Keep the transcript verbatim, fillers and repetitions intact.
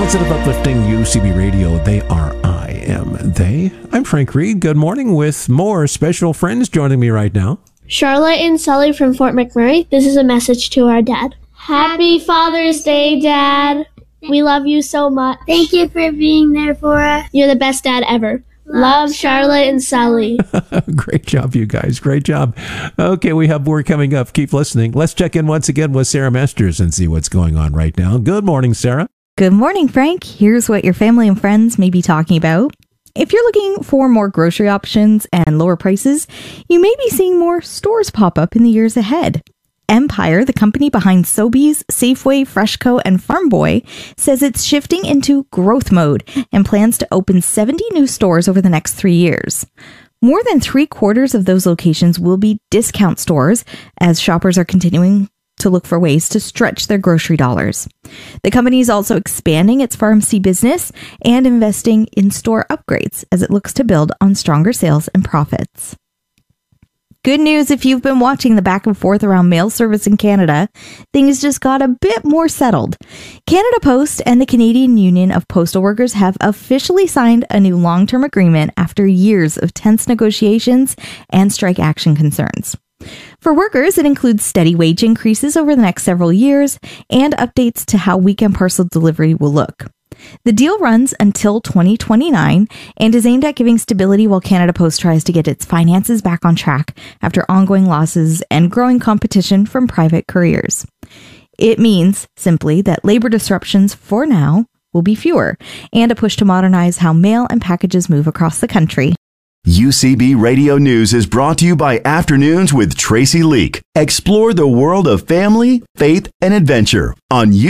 Positive uplifting U C B Radio. They are I am they. I'm Frank Reed. Good morning with more special friends joining me right now. Charlotte and Sully from Fort McMurray. This is a message to our dad. Happy Father's Day, Dad. We love you so much. Thank you for being there for us. You're the best dad ever. Love, love Charlotte and Sully. Great job, you guys. Great job. Okay, we have more coming up. Keep listening. Let's check in once again with Sarah Masters and see what's going on right now. Good morning, Sarah. Good morning, Frank. Here's what your family and friends may be talking about. If you're looking for more grocery options and lower prices, you may be seeing more stores pop up in the years ahead. Empire, the company behind Sobeys, Safeway, Freshco, and Farm Boy, says it's shifting into growth mode and plans to open seventy new stores over the next three years. More than three quarters of those locations will be discount stores, as shoppers are continuing to look for ways to stretch their grocery dollars. The company is also expanding its pharmacy business and investing in store upgrades as it looks to build on stronger sales and profits. Good news if you've been watching the back and forth around mail service in Canada, things just got a bit more settled. Canada Post and the Canadian Union of Postal Workers have officially signed a new long-term agreement after years of tense negotiations and strike action concerns. For workers, it includes steady wage increases over the next several years and updates to how weekend parcel delivery will look. The deal runs until twenty twenty-nine and is aimed at giving stability while Canada Post tries to get its finances back on track after ongoing losses and growing competition from private couriers. It means, simply, that labor disruptions for now will be fewer and a push to modernize how mail and packages move across the country. U C B Radio News is brought to you by Afternoons with Tracy Leak. Explore the world of family, faith, and adventure on